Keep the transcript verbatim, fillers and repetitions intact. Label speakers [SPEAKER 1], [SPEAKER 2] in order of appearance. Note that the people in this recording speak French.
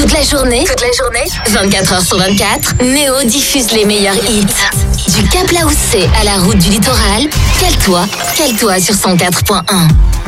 [SPEAKER 1] Toute la journée, toute la journée, vingt-quatre heures sur vingt-quatre, Néo diffuse les meilleurs hits. Du Cap Laoussé à la route du littoral, cale-toi, cale-toi sur cent quatre point un.